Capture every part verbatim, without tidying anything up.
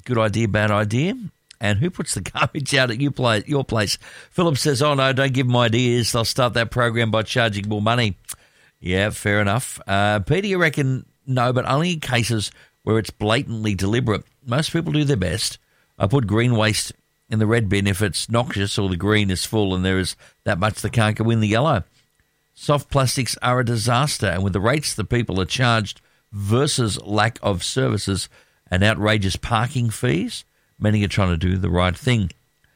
Good idea, bad idea. And who puts the garbage out at you play, your place? Philip says, oh, no, don't give them ideas. They'll start that program by charging more money. Yeah, fair enough. Uh, Peter, you reckon no, but only in cases where it's blatantly deliberate. Most people do their best. I put green waste in the red bin if it's noxious or the green is full and there is that much that can't go in the yellow. Soft plastics are a disaster, and with the rates the people are charged versus lack of services and outrageous parking fees, many are trying to do the right thing.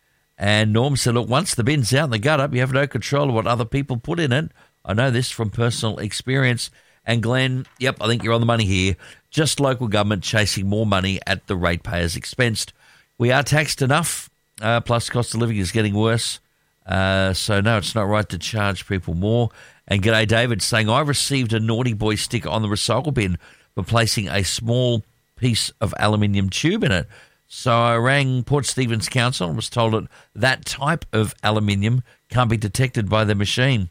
And Norm said, look, once the bin's out in the gutter, you have no control of what other people put in it. I know this from personal experience. And Glenn, yep, I think you're on the money here. Just local government chasing more money at the ratepayers' expense. We are taxed enough, uh, plus cost of living is getting worse. Uh, so, no, it's not right to charge people more. And G'day David saying, I received a naughty boy sticker on the recycle bin for placing a small piece of aluminium tube in it. So I rang Port Stephens Council and was told that that type of aluminium can't be detected by the machine.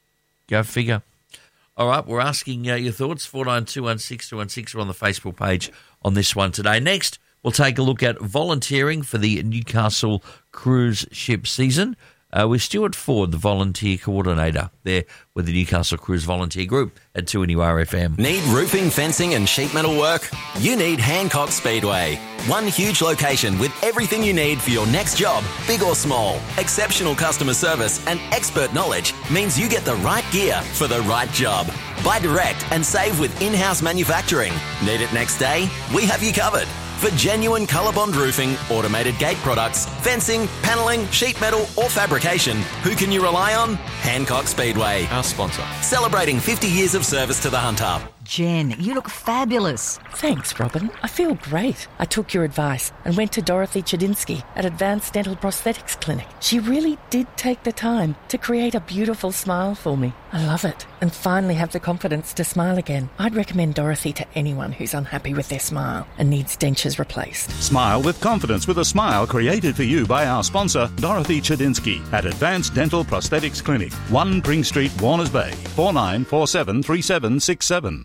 Go figure. All right, we're asking uh, your thoughts. four nine two one six two one six. We're on the Facebook page on this one today. Next, we'll take a look at volunteering for the Newcastle cruise ship season. Uh, with Stuart Ford, the volunteer coordinator there with the Newcastle Cruise Volunteer Group at two N U R F M. Need roofing, fencing and sheet metal work? You need Hancock Speedway. One huge location with everything you need for your next job, big or small. Exceptional customer service and expert knowledge means you get the right gear for the right job. Buy direct and save with in-house manufacturing. Need it next day? We have you covered. For genuine ColourBond roofing, automated gate products, fencing, panelling, sheet metal or fabrication, who can you rely on? Hancock Speedway. Our sponsor. Celebrating fifty years of service to the Hunter. Jen, you look fabulous. Thanks, Robin. I feel great. I took your advice and went to Dorothy Chedinsky at Advanced Dental Prosthetics Clinic. She really did take the time to create a beautiful smile for me. I love it and finally have the confidence to smile again. I'd recommend Dorothy to anyone who's unhappy with their smile and needs dentures replaced. Smile with confidence with a smile created for you by our sponsor, Dorothy Chedinsky at Advanced Dental Prosthetics Clinic, one Pring Street, Warners Bay, four nine four seven three seven six seven.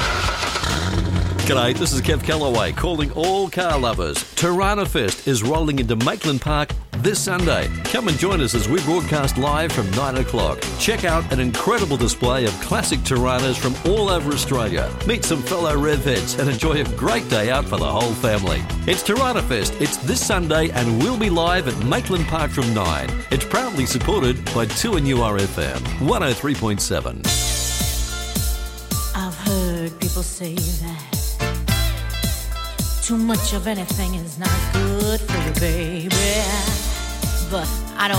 G'day, this is Kev Callaway calling all car lovers. Tirana Fest is rolling into Maitland Park this Sunday. Come and join us as we broadcast live from nine o'clock. Check out an incredible display of classic Tiranas from all over Australia. Meet some fellow rev heads and enjoy a great day out for the whole family. It's Tirana Fest. It's this Sunday and we'll be live at Maitland Park from nine. It's proudly supported by two N U R F M, one oh three point seven. I've heard people say that too much of anything is not good for you, baby. But I don't